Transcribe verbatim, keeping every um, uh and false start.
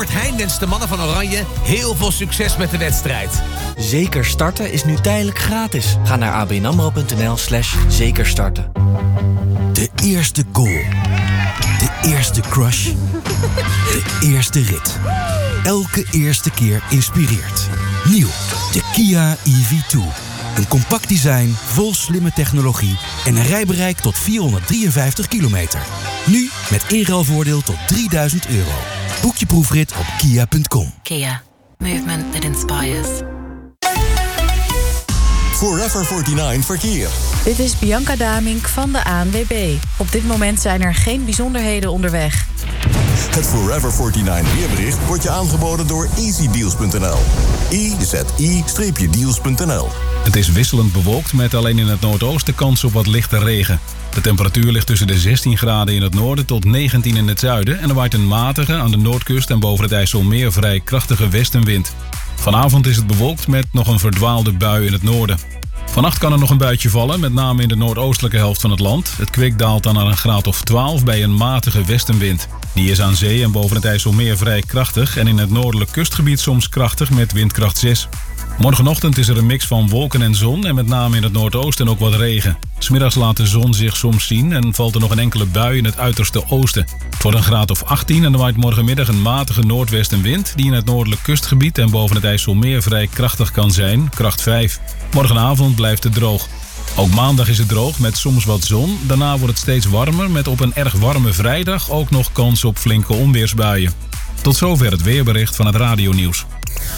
Albert Heijn wenst de mannen van Oranje heel veel succes met de wedstrijd. Zeker starten is nu tijdelijk gratis. Ga naar abnamro.nl slash zeker starten. De eerste goal. De eerste crush. De eerste rit. Elke eerste keer inspireert. Nieuw, de Kia E V twee. Een compact design, vol slimme technologie en een rijbereik tot vierhonderddrieënvijftig kilometer. Nu met inruilvoordeel tot drieduizend euro. Boek je proefrit op kia punt com. Kia. Movement that inspires. Forever negenenveertig verkeer. Dit is Bianca Damink van de A N W B. Op dit moment zijn er geen bijzonderheden onderweg. Het Forever negenenveertig weerbericht wordt je aangeboden door easy deals punt n l. e z i deals punt n l. Het is wisselend bewolkt met alleen in het noordoosten kans op wat lichte regen. De temperatuur ligt tussen de zestien graden in het noorden tot negentien in het zuiden... en er waait een matige aan de noordkust en boven het IJsselmeer vrij krachtige westenwind. Vanavond is het bewolkt met nog een verdwaalde bui in het noorden. Vannacht kan er nog een buitje vallen, met name in de noordoostelijke helft van het land. Het kwik daalt dan naar een graad of twaalf bij een matige westenwind. Die is aan zee en boven het IJsselmeer vrij krachtig en in het noordelijk kustgebied soms krachtig met windkracht zes. Morgenochtend is er een mix van wolken en zon en met name in het noordoosten ook wat regen. 'S Middags laat de zon zich soms zien en valt er nog een enkele bui in het uiterste oosten. Het wordt een graad of achttien en er waait morgenmiddag een matige noordwestenwind die in het noordelijk kustgebied en boven het IJsselmeer vrij krachtig kan zijn, kracht vijf. Morgenavond blijft het droog. Ook maandag is het droog met soms wat zon. Daarna wordt het steeds warmer met op een erg warme vrijdag ook nog kans op flinke onweersbuien. Tot zover het weerbericht van het radionieuws.